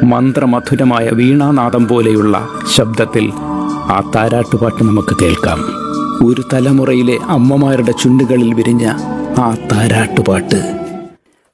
മന്ത്രമധുരമായ വീണാനാദം പോലെയുള്ള ശബ്ദത്തിൽ ആ താരാട്ടുപാട്ട് നമുക്ക് കേൾക്കാം. ഒരു തലമുറയിലെ അമ്മമാരുടെ ചുണ്ടുകളിൽ വിരിഞ്ഞ ആ താരാട്ടുപാട്ട്